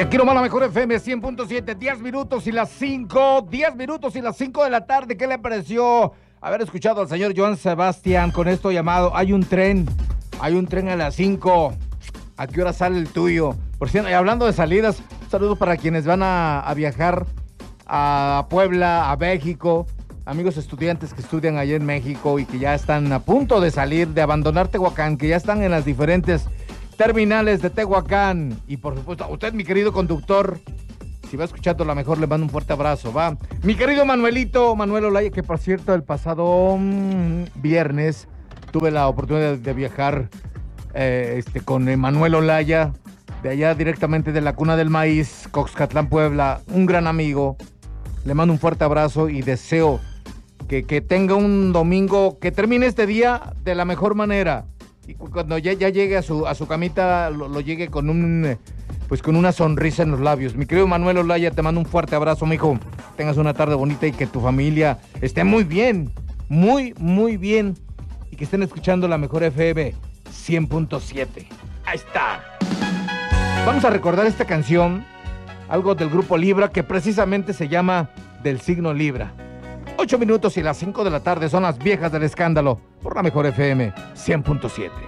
Aquí nomás la mejor FM 100.7, 10 minutos y las 5 de la tarde. ¿Qué le pareció haber escuchado al señor Joan Sebastián con esto llamado Hay un tren a las 5? ¿A qué hora sale el tuyo? Por cierto, y hablando de salidas, saludos para quienes van a viajar a Puebla, a México, amigos estudiantes que estudian allá en México y que ya están a punto de salir, de abandonar Tehuacán, que ya están en las diferentes terminales de Tehuacán. Y por supuesto, a usted, mi querido conductor, si va escuchando la mejor, le mando un fuerte abrazo, va. Mi querido Manuel Olaya, que por cierto, el pasado viernes tuve la oportunidad de viajar con Manuel Olaya, de allá directamente de la Cuna del Maíz, Coxcatlán, Puebla, un gran amigo. Le mando un fuerte abrazo y deseo que tenga un domingo, que termine este día de la mejor manera. Y cuando ya llegue a su camita, lo llegue con con una sonrisa en los labios. Mi querido Manuel Olaya, te mando un fuerte abrazo, mijo. Tengas una tarde bonita y que tu familia esté muy bien, muy, muy bien. Y que estén escuchando la mejor FM 100.7. Ahí está. Vamos a recordar esta canción, algo del grupo Libra, que precisamente se llama Del Signo Libra. 8 minutos y las 5 de la tarde son las viejas del escándalo por la mejor FM 100.7.